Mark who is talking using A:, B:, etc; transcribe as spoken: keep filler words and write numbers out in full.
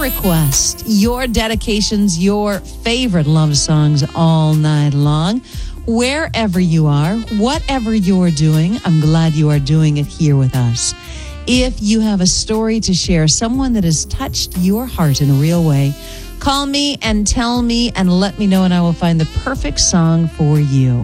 A: requests, your dedications, your favorite love songs all night long. Wherever you are, whatever you're doing, I'm glad you are doing it here with us. If you have a story to share, someone that has touched your heart in a real way, call me and tell me and let me know, and I will find the perfect song for you.